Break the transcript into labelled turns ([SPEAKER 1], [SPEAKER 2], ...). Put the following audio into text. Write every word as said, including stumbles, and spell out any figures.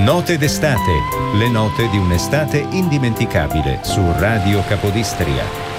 [SPEAKER 1] Note d'estate, le note di un'estate indimenticabile su Radio Capodistria.